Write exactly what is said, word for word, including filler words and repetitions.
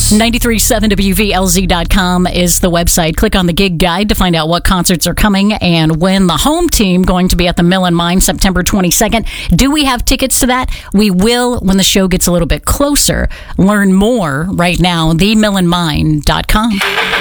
ninety-three point seven W V L Z dot com is the website. Click on the gig guide to find out what concerts are coming and when the home team going to be at the Mill and Mine September twenty-second. Do we have tickets to that? We will when the show gets a little bit closer. Learn more right now, the mill and mine dot com.